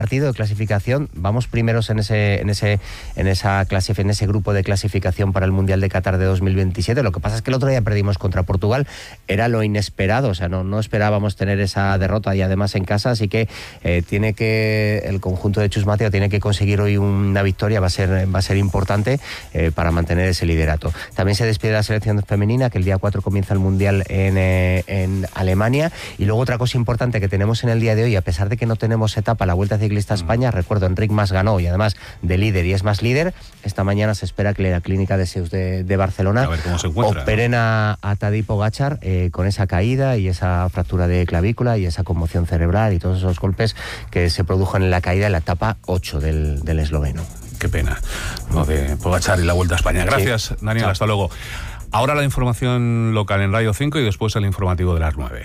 partido de clasificación, vamos primeros en ese grupo de clasificación para el Mundial de Qatar de 2027. Lo que pasa es que el otro día perdimos contra Portugal, era lo inesperado, o sea, no esperábamos tener esa derrota y además en casa, así que el conjunto de Chus Mateo tiene que conseguir hoy una victoria, va a ser importante para mantener ese liderato. También se despide la selección femenina, que el día 4 comienza el Mundial en Alemania, y luego otra cosa importante que tenemos en el día de hoy, a pesar de que no tenemos etapa, la Vuelta Ciclista a España, recuerdo, Enric Mas ganó y además de líder y es más líder. Esta mañana se espera que la clínica de Seus de Barcelona operen a Tadej Pogačar con esa caída y esa fractura de clavícula y esa conmoción cerebral y todos esos golpes que se produjeron en la caída en la etapa 8 del esloveno. Qué pena lo de Pogačar y la Vuelta a España. Gracias, sí. Daniel, hasta luego. Ahora la información local en Radio 5 y después el informativo de las 9.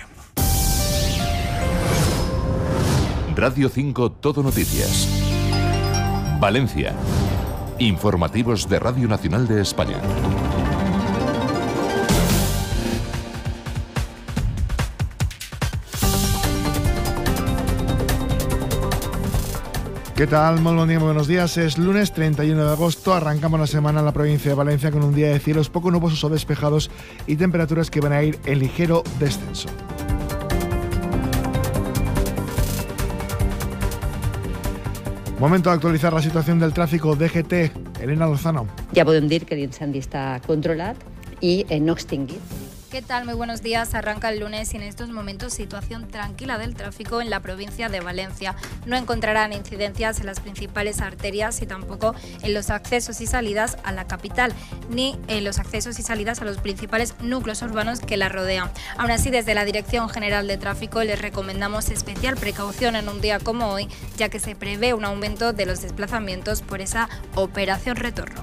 Radio 5 Todo Noticias. Valencia. Informativos de Radio Nacional de España. ¿Qué tal? Muy buen día, muy buenos días. Es lunes 31 de agosto. Arrancamos la semana en la provincia de Valencia con un día de cielos poco nubosos o despejados y temperaturas que van a ir en ligero descenso. Momento de actualitzar la situació del tràfic DGT. Elena Lozano. Ja podem dir que l'incendi està controlat i no extingit. ¿Qué tal? Muy buenos días. Arranca el lunes y en estos momentos situación tranquila del tráfico en la provincia de Valencia. No encontrarán incidencias en las principales arterias y tampoco en los accesos y salidas a la capital, ni en los accesos y salidas a los principales núcleos urbanos que la rodean. Aún así, desde la Dirección General de Tráfico les recomendamos especial precaución en un día como hoy, ya que se prevé un aumento de los desplazamientos por esa operación retorno.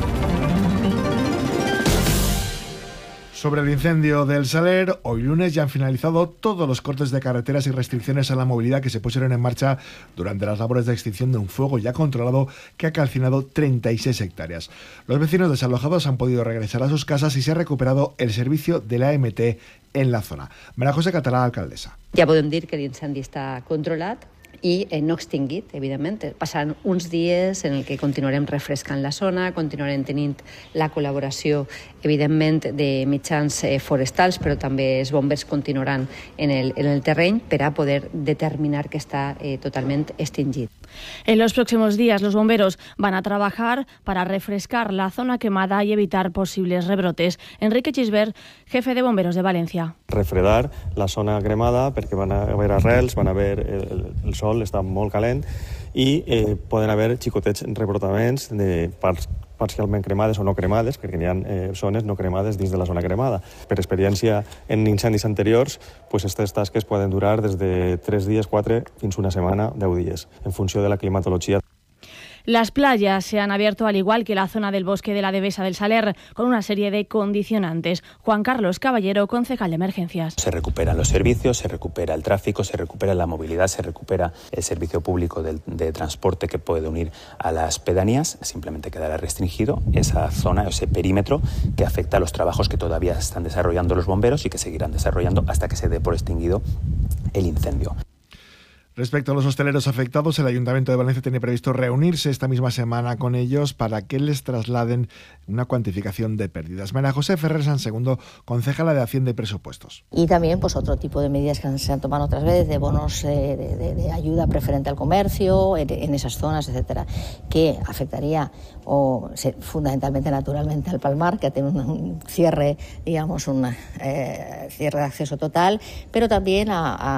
Sobre el incendio del Saler, hoy lunes ya han finalizado todos los cortes de carreteras y restricciones a la movilidad que se pusieron en marcha durante las labores de extinción de un fuego ya controlado que ha calcinado 36 hectáreas. Los vecinos desalojados han podido regresar a sus casas y se ha recuperado el servicio de la AMT en la zona. María José Català, alcaldessa. Ja podem dir que l'incendi està controlat i no extingit, evidentment. Passaran uns dies en què continuarem refrescant la zona, continuarem tenint la col·laboració, evidentment, de mitjans forestals, però també els bombers continuaran en el terreny per a poder determinar que està totalment extingit. En los próximos días, los bomberos van a trabajar para refrescar la zona quemada y evitar posibles rebrotes. Enrique Gisbert, jefe de Bomberos de Valencia. Refredar la zona cremada perquè van a haver arrels, van a haver el sol està molt calent i poden haver xicotets rebrotaments de parts parcialment cremades o no cremades, perquè hi ha zones no cremades dins de la zona cremada. Per experiència en incendis anteriors, aquestes tasques poden durar des de 3 dies, 4, fins una setmana, 10 dies, en funció de la climatologia. Las playas se han abierto al igual que la zona del bosque de la Devesa del Saler, con una serie de condicionantes. Juan Carlos Caballero, concejal de Emergencias. Se recuperan los servicios, se recupera el tráfico, se recupera la movilidad, se recupera el servicio público de transporte que puede unir a las pedanías. Simplemente quedará restringido esa zona, ese perímetro que afecta a los trabajos que todavía están desarrollando los bomberos y que seguirán desarrollando hasta que se dé por extinguido el incendio. Respecto a los hosteleros afectados, el Ayuntamiento de Valencia tiene previsto reunirse esta misma semana con ellos para que les trasladen una cuantificación de pérdidas. María José Ferrer San Segundo, concejala de Hacienda y Presupuestos. Y también otro tipo de medidas que se han tomado otras veces, de bonos de ayuda preferente al comercio en esas zonas, etcétera, que afectaría fundamentalmente, naturalmente, al Palmar, que tiene un cierre, digamos, un cierre de acceso total, pero también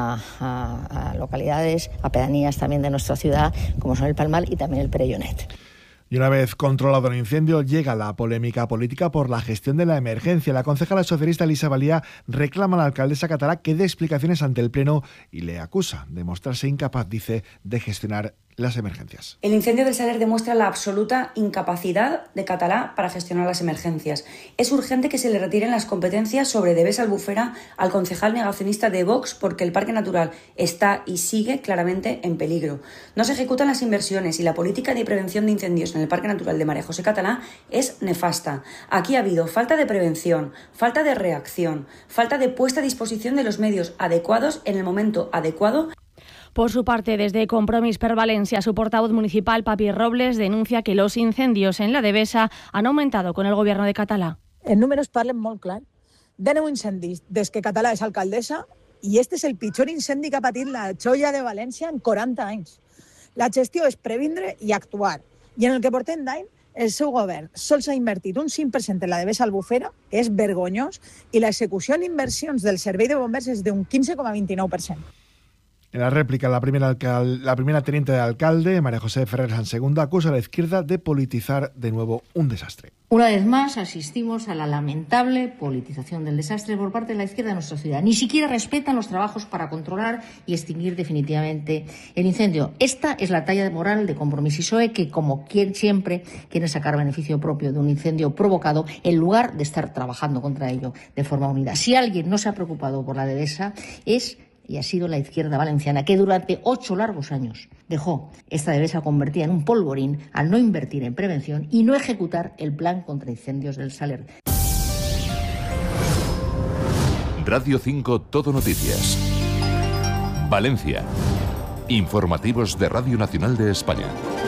a localidades, a pedanías también de nuestra ciudad, como son el Palmar y también el Perellonet. Y una vez controlado el incendio, llega la polémica política por la gestión de la emergencia. La concejala socialista Elisa Valía reclama a la alcaldesa catalá que dé explicaciones ante el Pleno y le acusa de mostrarse incapaz, dice, de gestionar las emergencias. El incendio del Saler demuestra la absoluta incapacidad de Catalá para gestionar las emergencias. Es urgente que se le retiren las competencias sobre Devesa Albufera al concejal negacionista de Vox porque el parque natural está y sigue claramente en peligro. No se ejecutan las inversiones y la política de prevención de incendios en el Parque Natural de María José Catalá es nefasta. Aquí ha habido falta de prevención, falta de reacción, falta de puesta a disposición de los medios adecuados en el momento adecuado. Por su parte, desde Compromís per Valencia, su portavoz municipal, Papi Robles, denuncia que los incendios en la Devesa han aumentado con el gobierno de Català. Els números parlen molt clar. De 9 incendis des que Català és alcaldessa i este és el pitjor incendi que ha patit la Xoia de València en 40 anys. La gestió és previndre i actuar. I en el que portem d'any, el seu govern sols ha invertit un 5% en la Devesa Albufera, que és vergonyós, i l'execució en inversions del servei de bombers és d'un 15,29%. En la réplica, la primera teniente de alcalde, María José Ferrer Sansegunda, acusa a la izquierda de politizar de nuevo un desastre. Una vez más asistimos a la lamentable politización del desastre por parte de la izquierda de nuestra ciudad. Ni siquiera respetan los trabajos para controlar y extinguir definitivamente el incendio. Esta es la talla de moral de Compromís y PSOE que, como siempre, quieren sacar beneficio propio de un incendio provocado en lugar de estar trabajando contra ello de forma unida. Si alguien no se ha preocupado por la Devesa y ha sido la izquierda valenciana, que durante 8 largos años dejó esta Devesa convertida en un polvorín al no invertir en prevención y no ejecutar el plan contra incendios del Saler. Radio 5 Todo Noticias. Valencia. Informativos de Radio Nacional de España.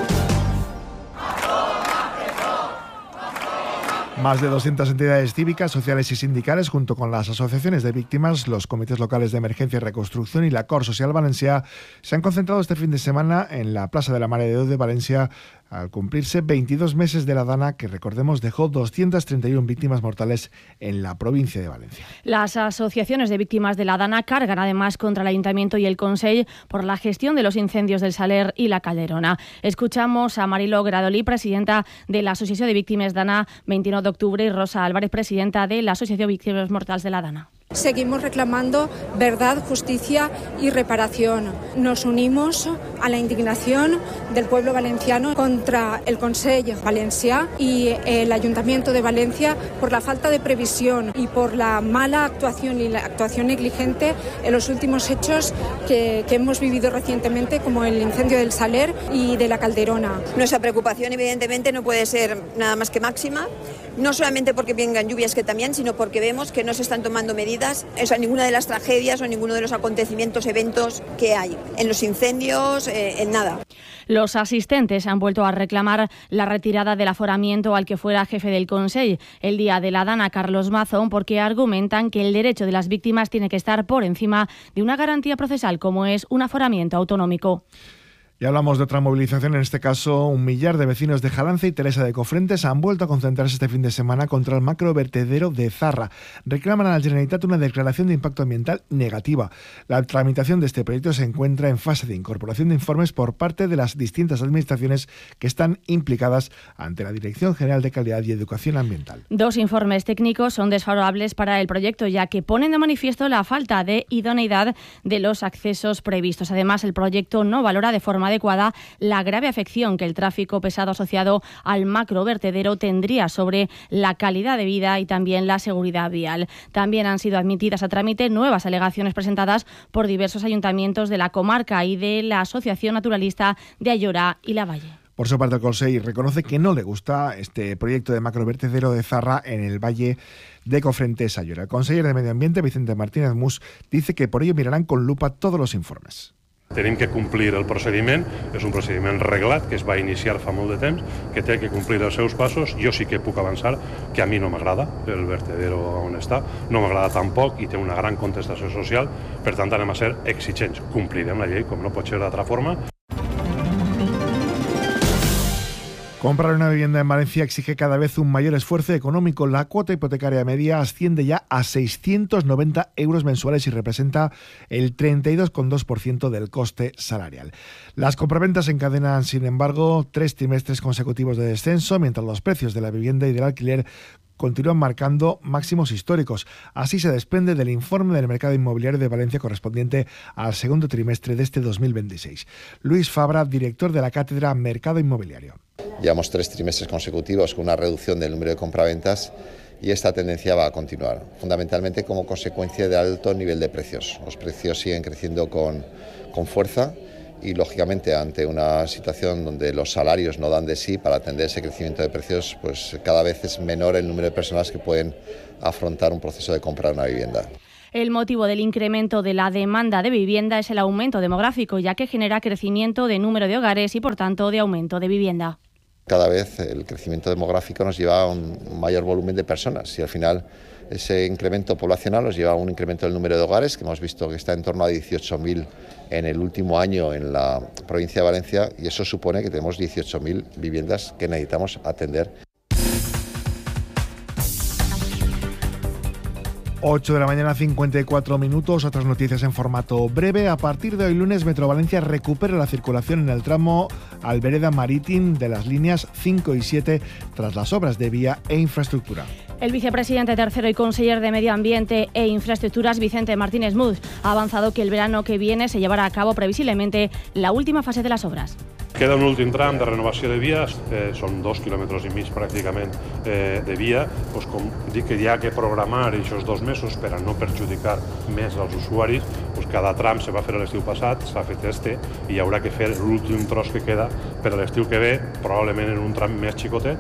Más de 200 entidades cívicas, sociales y sindicales, junto con las asociaciones de víctimas, los comités locales de emergencia y reconstrucción y la Cor Social Valencià, se han concentrado este fin de semana en la Plaza de la Mare de Déu de Valencia al cumplirse 22 meses de la Dana, que recordemos dejó 231 víctimas mortales en la provincia de Valencia. Las asociaciones de víctimas de la Dana cargan además contra el Ayuntamiento y el Consell por la gestión de los incendios del Saler y la Calderona. Escuchamos a Mariló Gradolí, presidenta de la Asociación de Víctimas Dana 29 de octubre, y Rosa Álvarez, presidenta de la Asociación de Víctimas Mortales de la Dana. Seguimos reclamando verdad, justicia y reparación. Nos unimos a la indignación del pueblo valenciano contra el Consell Valencià y el Ayuntamiento de Valencia por la falta de previsión y por la mala actuación y la actuación negligente en los últimos hechos que hemos vivido recientemente, como el incendio del Saler y de la Calderona. Nuestra preocupación, evidentemente, no puede ser nada más que máxima, no solamente porque vengan lluvias, que también, sino porque vemos que no se están tomando medidas. O sea, ninguna de las tragedias o ninguno de los acontecimientos, eventos que hay en los incendios, en nada. Los asistentes han vuelto a reclamar la retirada del aforamiento al que fuera jefe del Consell el día de la Dana, Carlos Mazón, porque argumentan que el derecho de las víctimas tiene que estar por encima de una garantía procesal como es un aforamiento autonómico. Y hablamos de otra movilización, en este caso 1 millar de vecinos de Jalance y Teresa de Cofrentes han vuelto a concentrarse este fin de semana contra el macrovertedero de Zarra. Reclaman a la Generalitat una declaración de impacto ambiental negativa. La tramitación de este proyecto se encuentra en fase de incorporación de informes por parte de las distintas administraciones que están implicadas ante la Dirección General de Calidad y Educación Ambiental. 2 informes técnicos son desfavorables para el proyecto, ya que ponen de manifiesto la falta de idoneidad de los accesos previstos. Además, el proyecto no valora de forma adecuada la grave afección que el tráfico pesado asociado al macrovertedero tendría sobre la calidad de vida y también la seguridad vial. También han sido admitidas a trámite nuevas alegaciones presentadas por diversos ayuntamientos de la comarca y de la Asociación Naturalista de Ayora y La Valle. Por su parte, el Consell reconoce que no le gusta este proyecto de macrovertedero de Zarra en el Valle de Cofrentes Ayora. El conseller de Medio Ambiente, Vicente Martínez Mus, dice que por ello mirarán con lupa todos los informes. Tenim que complir el procediment, és un procediment reglat que es va iniciar fa molt de temps, que té que complir els seus passos. Jo sí que puc avançar que a mi no m'agrada el vertedero on està, no m'agrada tampoc i té una gran contestació social, per tant anem a ser exigents. Complirem la llei com no pot ser d'altra forma. Comprar una vivienda en Valencia exige cada vez un mayor esfuerzo económico. La cuota hipotecaria media asciende ya a 690 euros mensuales y representa el 32,2% del coste salarial. Las compraventas encadenan, sin embargo, 3 trimestres consecutivos de descenso, mientras los precios de la vivienda y del alquiler continúan marcando máximos históricos. Así se desprende del informe del mercado inmobiliario de Valencia correspondiente al segundo trimestre de este 2026. Luis Fabra, director de la cátedra Mercado Inmobiliario. Llevamos 3 trimestres consecutivos con una reducción del número de compraventas y esta tendencia va a continuar, fundamentalmente como consecuencia de alto nivel de precios. Los precios siguen creciendo con fuerza y, lógicamente, ante una situación donde los salarios no dan de sí para atender ese crecimiento de precios, pues cada vez es menor el número de personas que pueden afrontar un proceso de comprar una vivienda. El motivo del incremento de la demanda de vivienda es el aumento demográfico, ya que genera crecimiento de número de hogares y, por tanto, de aumento de vivienda. Cada vez el crecimiento demográfico nos lleva a un mayor volumen de personas y al final ese incremento poblacional nos lleva a un incremento del número de hogares, que hemos visto que está en torno a 18.000 en el último año en la provincia de Valencia, y eso supone que tenemos 18.000 viviendas que necesitamos atender. 8 de la mañana, 54 minutos. Otras noticias en formato breve. A partir de hoy lunes, Metro Valencia recupera la circulación en el tramo Albereda Marítim de las líneas 5 y 7 tras las obras de vía e infraestructura. El vicepresidente tercero y conseller de Medio Ambiente e Infraestructuras, Vicente Martínez Muth, ha avanzado que el verano que viene se llevará a cabo previsiblemente la última fase de las obras. Queda un últim tram de renovació de vies, són 2,5 quilòmetres pràcticament de via, doncs com dic que hi ha que programar aquests 2 mesos per a no perjudicar més als usuaris, doncs cada tram se va fer l'estiu passat, s'ha fet i hi haurà que fer l'últim tros que queda per a l'estiu que ve, probablement en un tram més xicotet.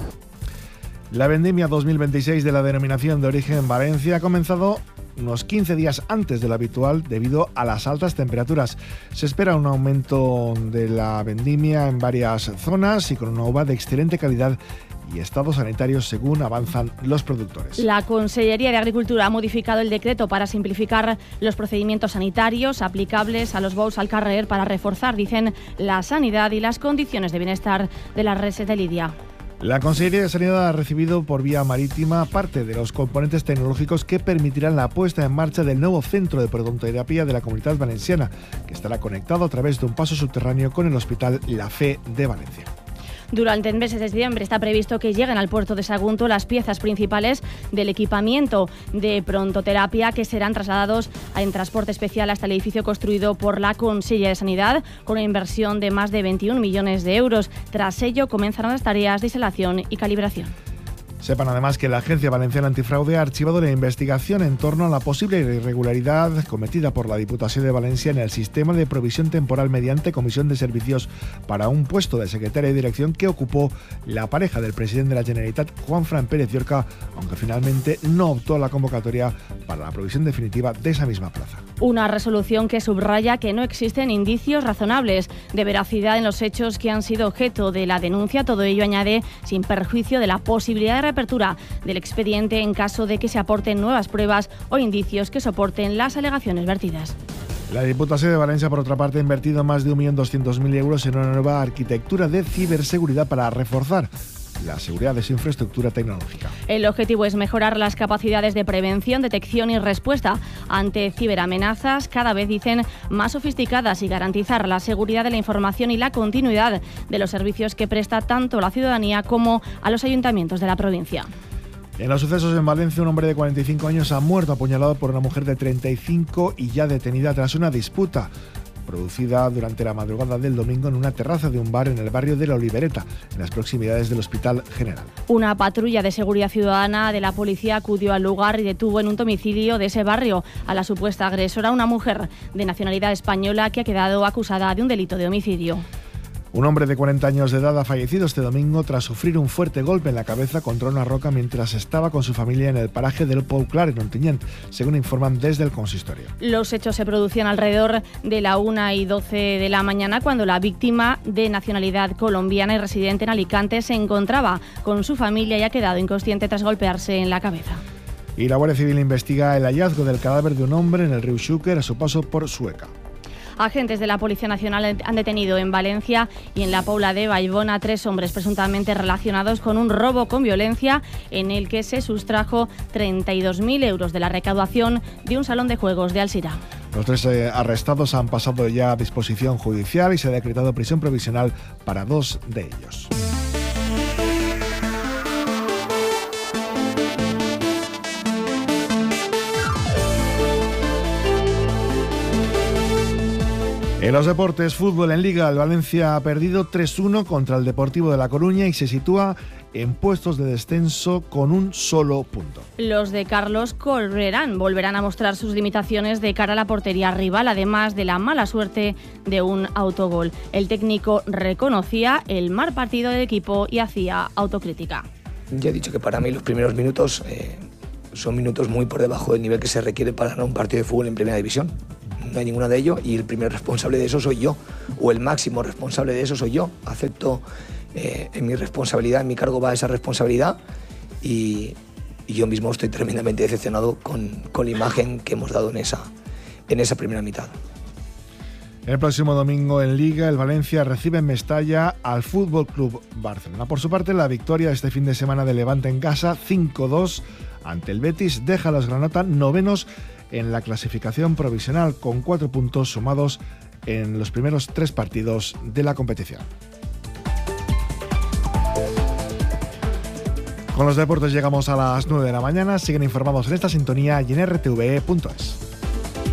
La vendimia 2026 de la denominación de origen Valencia ha comenzado unos 15 días antes de lo habitual debido a las altas temperaturas. Se espera un aumento de la vendimia en varias zonas y con una uva de excelente calidad y estado sanitario según avanzan los productores. La Consellería de Agricultura ha modificado el decreto para simplificar los procedimientos sanitarios aplicables a los bous al carrer para reforzar, dicen, la sanidad y las condiciones de bienestar de las reses de lidia. La Consellería de Sanidad ha recibido por vía marítima parte de los componentes tecnológicos que permitirán la puesta en marcha del nuevo centro de protonterapia de la Comunitat Valenciana, que estará conectado a través de un paso subterráneo con el Hospital La Fe de Valencia. Durante el mes de diciembre está previsto que lleguen al puerto de Sagunto las piezas principales del equipamiento de prontoterapia que serán trasladados en transporte especial hasta el edificio construido por la Consellería de Sanidad con una inversión de más de 21 millones de euros. Tras ello comenzarán las tareas de instalación y calibración. Sepan además que la Agencia Valenciana Antifraude ha archivado la investigación en torno a la posible irregularidad cometida por la Diputación de Valencia en el sistema de provisión temporal mediante comisión de servicios para un puesto de secretaria de dirección que ocupó la pareja del presidente de la Generalitat, Juanfran Pérez Llorca, aunque finalmente no optó a la convocatoria para la provisión definitiva de esa misma plaza. Una resolución que subraya que no existen indicios razonables de veracidad en los hechos que han sido objeto de la denuncia. Todo ello, añade, sin perjuicio de la posibilidad de reapertura del expediente en caso de que se aporten nuevas pruebas o indicios que soporten las alegaciones vertidas. La Diputación de Valencia, por otra parte, ha invertido más de 1.200.000 euros en una nueva arquitectura de ciberseguridad para reforzar la seguridad de su infraestructura tecnológica. El objetivo es mejorar las capacidades de prevención, detección y respuesta ante ciberamenazas, cada vez, dicen, más sofisticadas, y garantizar la seguridad de la información y la continuidad de los servicios que presta tanto la ciudadanía como a los ayuntamientos de la provincia. En los sucesos en Valencia, un hombre de 45 años ha muerto apuñalado por una mujer de 35 y ya detenida tras una disputa producida durante la madrugada del domingo en una terraza de un bar en el barrio de La Olivereta, en las proximidades del Hospital General. Una patrulla de seguridad ciudadana de la policía acudió al lugar y detuvo en un domicilio de ese barrio a la supuesta agresora, una mujer de nacionalidad española que ha quedado acusada de un delito de homicidio. Un hombre de 40 años de edad ha fallecido este domingo tras sufrir un fuerte golpe en la cabeza contra una roca mientras estaba con su familia en el paraje del Pou Clar, en Ontinyent, según informan desde el consistorio. Los hechos se producían alrededor de la 1:12 de la mañana, cuando la víctima, de nacionalidad colombiana y residente en Alicante, se encontraba con su familia y ha quedado inconsciente tras golpearse en la cabeza. Y la Guardia Civil investiga el hallazgo del cadáver de un hombre en el río Xúquer a su paso por Sueca. Agentes de la Policía Nacional han detenido en Valencia y en la Pobla de Vallbona a 3 hombres presuntamente relacionados con un robo con violencia en el que se sustrajo 32.000 euros de la recaudación de un salón de juegos de Alsira. Los 3 arrestados han pasado ya a disposición judicial y se ha decretado prisión provisional para 2 de ellos. En los deportes, fútbol en Liga, el Valencia ha perdido 3-1 contra el Deportivo de La Coruña y se sitúa en puestos de descenso con un solo punto. Los de Carlos volverán a mostrar sus limitaciones de cara a la portería rival, además de la mala suerte de un autogol. El técnico reconocía el mal partido del equipo y hacía autocrítica. Ya he dicho que para mí los primeros minutos son minutos muy por debajo del nivel que se requiere para ganar un partido de fútbol en primera división. No hay ninguno de ellos y el primer responsable de eso soy yo, o el máximo responsable de eso soy yo. Acepto en mi responsabilidad, en mi cargo va esa responsabilidad y yo mismo estoy tremendamente decepcionado con la imagen que hemos dado en esa primera mitad. El próximo domingo en Liga, el Valencia recibe en Mestalla al Fútbol Club Barcelona. Por su parte, la victoria de este fin de semana de Levante en casa, 5-2 ante el Betis, deja a los granota novenos en la clasificación provisional, con 4 puntos sumados en los primeros 3 partidos de la competición. Con los deportes llegamos a las 9 de la mañana. Siguen informados en esta sintonía y en rtve.es.